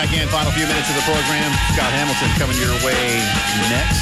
Again, final few minutes of the program. Scott Hamilton coming your way next.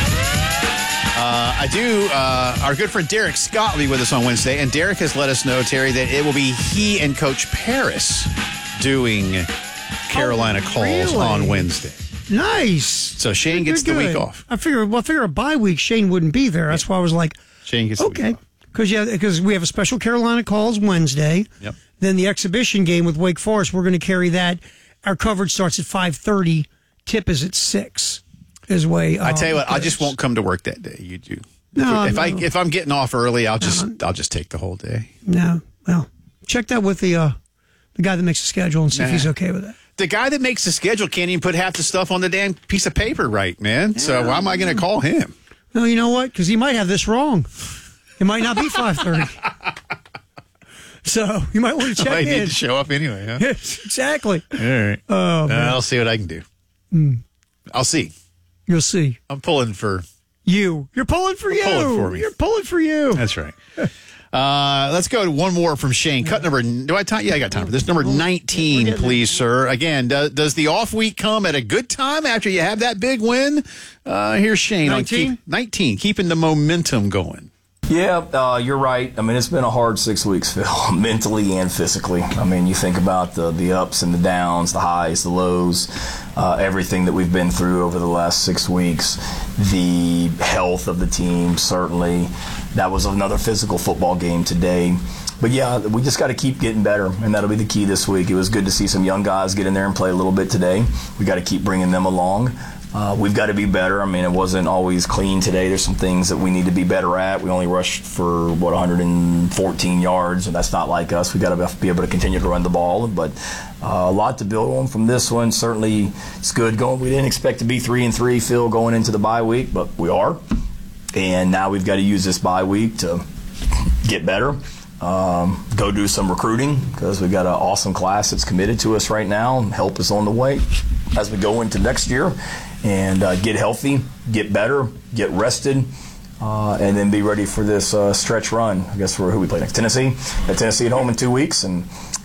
Our good friend Derek Scott will be with us on Wednesday, and Derek has let us know, Terry, that it will be he and Coach Paris doing Carolina calls on Wednesday. Nice. So Shane gets the week off. I figure a bye week, Shane wouldn't be there. That's why I was like, Shane gets the week off. Because we have a special Carolina calls Wednesday. Yep. Then the exhibition game with Wake Forest, we're going to carry that. Our coverage starts at 5:30. Tip is at 6. Is way. I tell you what, I just won't come to work that day. You do. No, if I'm getting off early, I'll just take the whole day. No, well, check that with the guy that makes the schedule and see if he's okay with that. The guy that makes the schedule can't even put half the stuff on the damn piece of paper right, man. Yeah. So why am I going to call him? No, you know what? Because he might have this wrong. It might not be 5:30. So you might want to check in. I need to show up anyway, huh? Yes, exactly. All right. Oh, I'll see what I can do. I'll see. You'll see. I'm pulling for you. You're pulling for you. Pulling for me. You're pulling for you. That's right. Let's go to one more from Shane. Cut number. Do I time? Yeah, I got time for this. Number 19, please, sir. Again, does the off week come at a good time after you have that big win? Here's Shane 19? on 19, keeping the momentum going. Yeah, you're right. I mean, it's been a hard 6 weeks, Phil, mentally and physically. I mean, you think about the ups and the downs, the highs, the lows, everything that we've been through over the last 6 weeks, the health of the team, certainly. That was another physical football game today. But, yeah, we just got to keep getting better, and that'll be the key this week. It was good to see some young guys get in there and play a little bit today. We got to keep bringing them along. We've got to be better. I mean, it wasn't always clean today. There's some things that we need to be better at. We only rushed for, 114 yards, and that's not like us. We've got to be able to continue to run the ball. But a lot to build on from this one. Certainly, it's good going. We didn't expect to be 3-3, Phil, going into the bye week, but we are. And now we've got to use this bye week to get better. Go do some recruiting because we've got an awesome class that's committed to us right now. Help is on the way as we go into next year. And get healthy, get better, get rested, and then be ready for this stretch run. I guess who we play next? Tennessee. At Tennessee at home in 2 weeks, and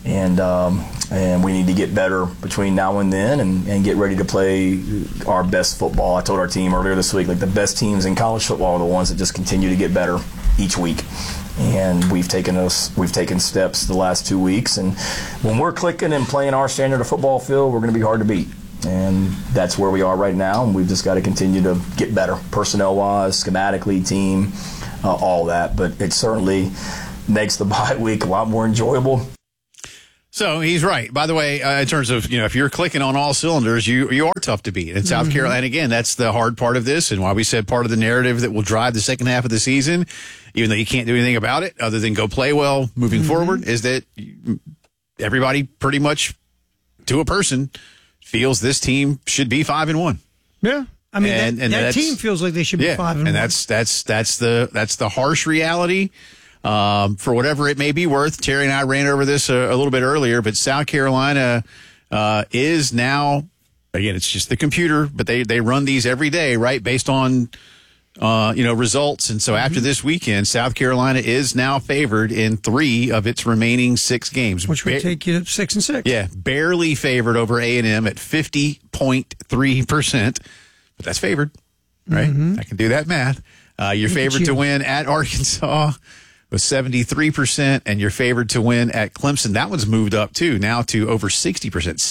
we need to get better between now and then, and get ready to play our best football. I told our team earlier this week, like the best teams in college football are the ones that just continue to get better each week. And we've taken steps the last 2 weeks, and when we're clicking and playing our standard of football, Phil, we're going to be hard to beat. And that's where we are right now, and we've just got to continue to get better, personnel-wise, schematically, team, all that. But it certainly makes the bye week a lot more enjoyable. So he's right. By the way, in terms of, if you're clicking on all cylinders, you are tough to beat. In South Carolina, and again, that's the hard part of this, and why we said part of the narrative that will drive the second half of the season, even though you can't do anything about it other than go play well moving forward, is that everybody pretty much, to a person, feels this team should be 5-1. Yeah, I mean that team feels like they should be 5-1, and that's the harsh reality. For whatever it may be worth, Terry and I ran over this a little bit earlier, but South Carolina is now, again, it's just the computer, but they run these every day, right, based on results. And so after this weekend, South Carolina is now favored in 3 of its remaining 6 games, which would take you to 6-6. Yeah, barely favored over A&M at 50.3%, but that's favored, right? I can do that math. You're favored to win at Arkansas with 73%, and you're favored to win at Clemson. That one's moved up too, now to over 60%,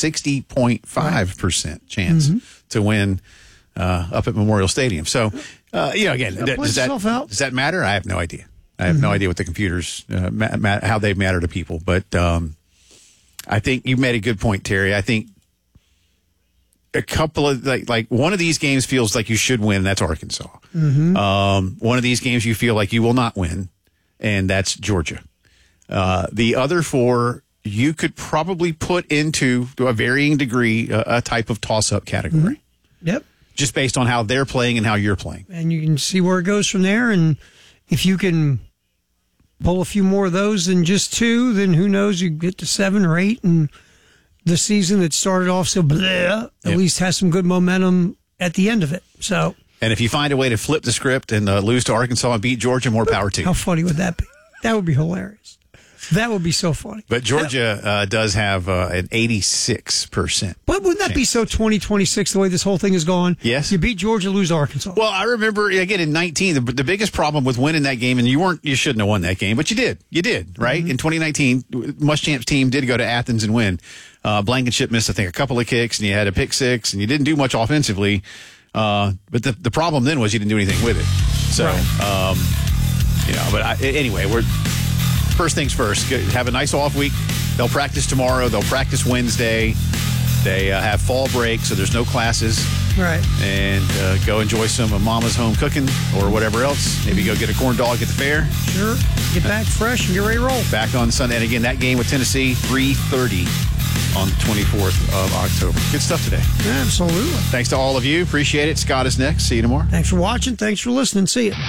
60.5% chance to win up at Memorial Stadium. So, again, does that matter? I have no idea. I have no idea what the computers, how they matter to people. But I think you made a good point, Terry. I think a couple of, like one of these games feels like you should win. That's Arkansas. One of these games you feel like you will not win, and that's Georgia. The other 4 you could probably put into, to a varying degree, a type of toss-up category. Yep. Just based on how they're playing and how you're playing. And you can see where it goes from there. And if you can pull a few more of those than just 2, then who knows, you get to 7 or 8. And the season that started off so bleh, at least has some good momentum at the end of it. So, and if you find a way to flip the script and lose to Arkansas and beat Georgia, more power to you. How funny would that be? That would be hilarious. That would be so funny. But Georgia does have an 86%. But wouldn't that chance. be so 2026 the way this whole thing is going? Yes. You beat Georgia, lose Arkansas. Well, I remember, again, in 19, the biggest problem with winning that game, and you shouldn't have won that game, but you did, right? In 2019, Muschamp's team did go to Athens and win. Blankenship missed, I think, a couple of kicks, and you had a pick six, and you didn't do much offensively. But the problem then was you didn't do anything with it. So, anyway, first things first. Have a nice off week. They'll practice tomorrow. They'll practice Wednesday. They have fall break, so there's no classes. Right. And go enjoy some of Mama's home cooking or whatever else. Maybe go get a corn dog at the fair. Sure. Get back fresh and get ready to roll. Back on Sunday. And again, that game with Tennessee, 3:30 on the 24th of October. Good stuff today. Absolutely. Thanks to all of you. Appreciate it. Scott is next. See you tomorrow. Thanks for watching. Thanks for listening. See you.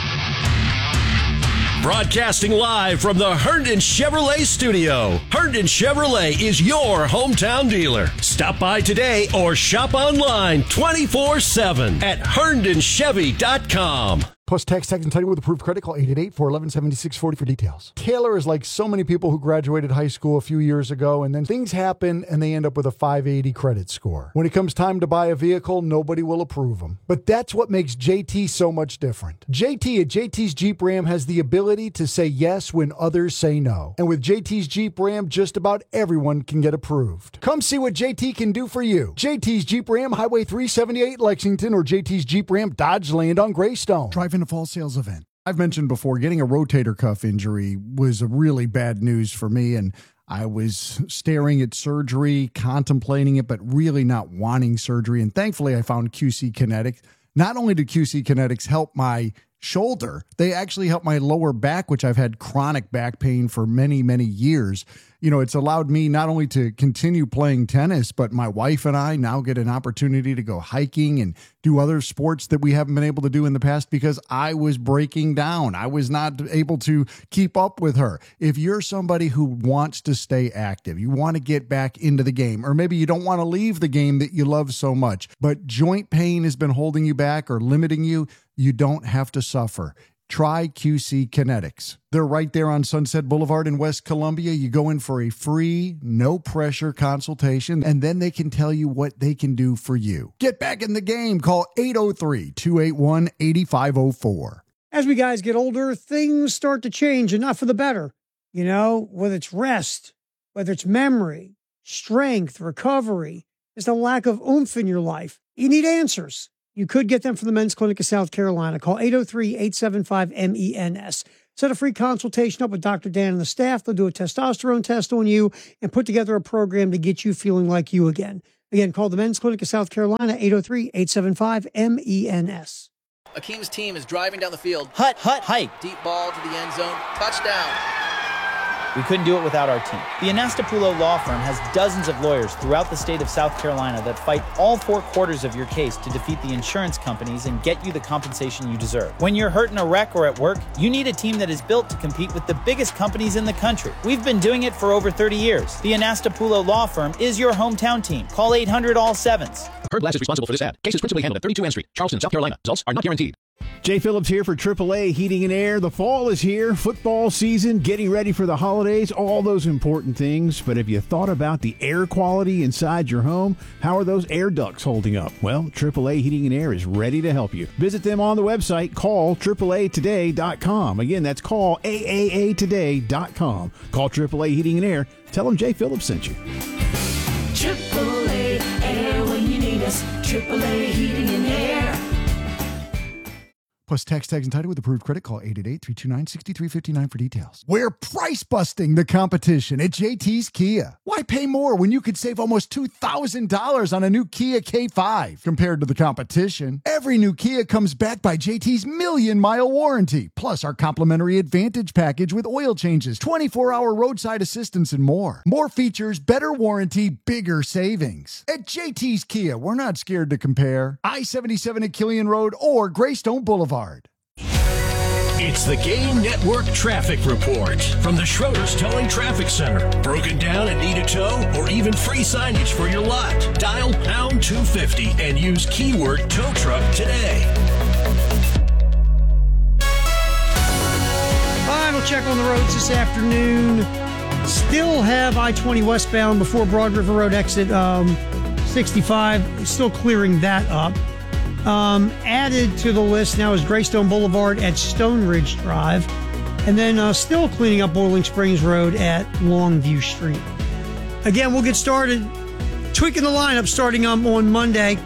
Broadcasting live from the Herndon Chevrolet studio. Herndon Chevrolet is your hometown dealer. Stop by today or shop online 24/7 at HerndonChevy.com. Plus, text and title with approved credit. Call 888-411-7640 for details. Taylor is like so many people who graduated high school a few years ago, and then things happen and they end up with a 580 credit score. When it comes time to buy a vehicle, nobody will approve them. But that's what makes JT so much different. JT at JT's Jeep Ram has the ability to say yes when others say no. And with JT's Jeep Ram, just about everyone can get approved. Come see what JT can do for you. JT's Jeep Ram, Highway 378 Lexington, or JT's Jeep Ram Dodge Land on Greystone. Drive in a fall sales event. I've mentioned before, getting a rotator cuff injury was a really bad news for me, and I was staring at surgery, contemplating it, but really not wanting surgery. And thankfully, I found QC Kinetics. Not only do QC Kinetics help my shoulder, they actually help my lower back, which I've had chronic back pain for many, many years. You know, it's allowed me not only to continue playing tennis, but my wife and I now get an opportunity to go hiking and do other sports that we haven't been able to do in the past because I was breaking down. I was not able to keep up with her. If you're somebody who wants to stay active, you want to get back into the game, or maybe you don't want to leave the game that you love so much, but joint pain has been holding you back or limiting you, you don't have to suffer. Try QC Kinetics. They're right there on Sunset Boulevard in West Columbia. You go in for a free, no-pressure consultation, and then they can tell you what they can do for you. Get back in the game. Call 803-281-8504. As we guys get older, things start to change, and not for the better. You know, whether it's rest, whether it's memory, strength, recovery, there's a lack of oomph in your life. You need answers. You could get them from the Men's Clinic of South Carolina. Call 803-875-MENS. Set a free consultation up with Dr. Dan and the staff. They'll do a testosterone test on you and put together a program to get you feeling like you again. Again, call the Men's Clinic of South Carolina, 803-875-MENS. Akeem's team is driving down the field. Hut, hike. Deep ball to the end zone. Touchdown. We couldn't do it without our team. The Anastapoulo Law Firm has dozens of lawyers throughout the state of South Carolina that fight all 4 quarters of your case to defeat the insurance companies and get you the compensation you deserve. When you're hurt in a wreck or at work, you need a team that is built to compete with the biggest companies in the country. We've been doing it for over 30 years. The Anastapoulo Law Firm is your hometown team. Call 800-ALL-7s. Herb Labs is responsible for this ad. Case is principally handled at 32 N Street, Charleston, South Carolina. Results are not guaranteed. Jay Phillips here for AAA Heating and Air. The fall is here, football season, getting ready for the holidays, all those important things. But have you thought about the air quality inside your home? How are those air ducts holding up? Well, AAA Heating and Air is ready to help you. Visit them on the website, call AAAtoday.com. Again, that's call AAAtoday.com. Call AAA Heating and Air. Tell them Jay Phillips sent you. AAA Air when you need us. AAA Heating and Air. Plus, tags and title with approved credit. Call 888-329-6359 for details. We're price busting the competition at JT's Kia. Why pay more when you could save almost $2,000 on a new Kia K5 compared to the competition? Every new Kia comes backed by JT's million-mile warranty, plus our complimentary Advantage package with oil changes, 24-hour roadside assistance, and more. More features, better warranty, bigger savings. At JT's Kia, we're not scared to compare. I-77 at Killian Road or Greystone Boulevard. It's the Game Network Traffic Report from the Schroeder's Towing Traffic Center. Broken down and need a tow or even free signage for your lot? Dial pound 250 and use keyword tow truck today. Final check on the roads this afternoon. Still have I-20 westbound before Broad River Road exit 65. Still clearing that up. Added to the list now is Greystone Boulevard at Stone Ridge Drive. And then still cleaning up Boiling Springs Road at Longview Street. Again, we'll get started tweaking the lineup starting on Monday.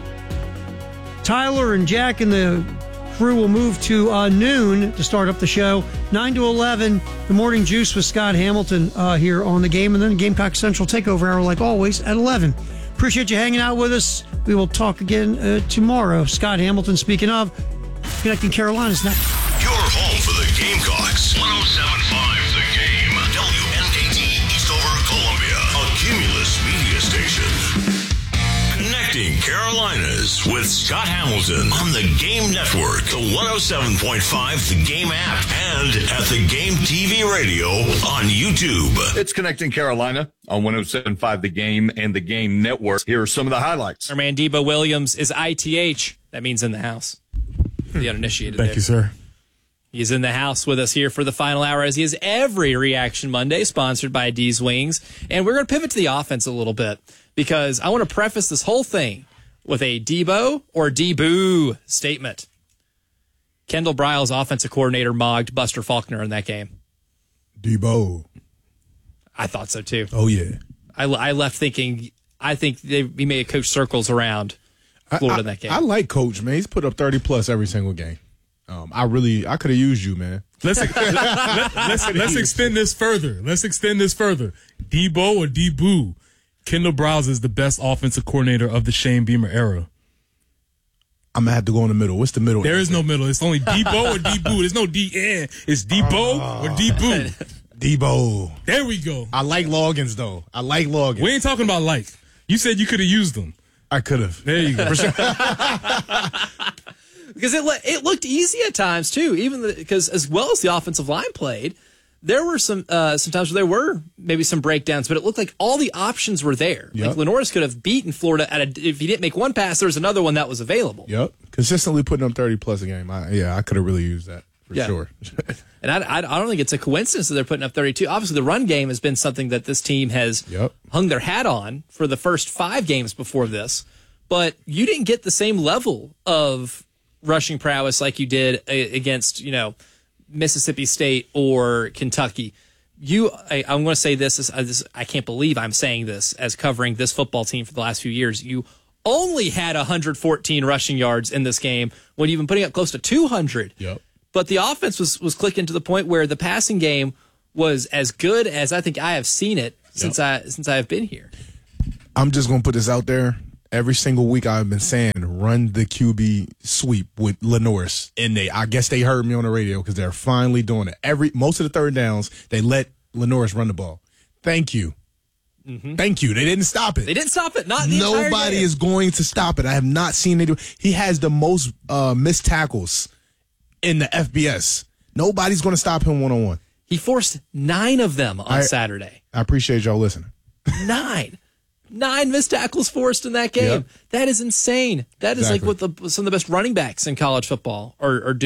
Tyler and Jack and the crew will move to noon to start up the show. 9 to 11, the Morning Juice with Scott Hamilton here on the game. And then Gamecock Central Takeover Hour, like always, at 11. Appreciate you hanging out with us. We will talk again tomorrow. Scott Hamilton, speaking of, Connecting Carolinas next. Your home for the Gamecocks. 107.5 The Game. WNKT Eastover, Columbia. A Cumulus media station. Connecting Carolinas with Scott Hamilton on the Game Network, the 107.5 The Game app, and at The Game TV radio on YouTube. It's Connecting Carolina on 107.5 The Game and The Game Network. Here are some of the highlights. Our man Debo Williams is ITH. That means in the house. The uninitiated. Thank you, sir. He's in the house with us here for the final hour, as he is every Reaction Monday, sponsored by D's Wings. And we're going to pivot to the offense a little bit, because I want to preface this whole thing with a Debo or Deboo statement. Kendall Briles, offensive coordinator, mogged Buster Faulkner in that game. Debo. I thought so, too. Oh, yeah. I left thinking, I think he may have coached circles around Florida in that game. I like Coach, man. He's put up 30-plus every single game. I could have used you, man. Let's extend this further. Debo or Deboo? Kendall Briles is the best offensive coordinator of the Shane Beamer era. I'm going to have to go in the middle. What's the middle? There is no middle. It's only Debo or Deboo. There's no DN. It's Debo or Deboo. Debo. There we go. I like logins, though. We ain't talking about like. You said you could have used them. I could have. There you go. Because it looked easy at times, too, even because as well as the offensive line played, there were some times where there were maybe some breakdowns, but it looked like all the options were there. Yep. Like Lenoris could have beaten Florida if he didn't make one pass, there was another one that was available. Yep. Consistently putting up 30-plus a game. I could have really used that for sure. And I don't think it's a coincidence that they're putting up 32. Obviously, the run game has been something that this team has hung their hat on for the first 5 games before this, but you didn't get the same level of rushing prowess like you did against, Mississippi State or Kentucky. I'm going to say this, I can't believe I'm saying this as covering this football team for the last few years. You only had 114 rushing yards in this game when you've been putting up close to 200. Yep. But the offense was clicking to the point where the passing game was as good as I think I have seen it since I have been here. I'm just going to put this out there. Every single week I've been saying, run the QB sweep with Lenoris. And I guess they heard me on the radio because they're finally doing it. Most of the third downs, they let Lenoris run the ball. Thank you. Mm-hmm. Thank you. They didn't stop it. They didn't stop it. Not the entire Nobody game. is going to stop it. I have not seen it. He has the most missed tackles in the FBS. Nobody's going to stop him one-on-one. He forced 9 of them on Saturday. I appreciate y'all listening. 9 missed tackles forced in that game. Yep. That is insane. That is like what some of the best running backs in college football are doing.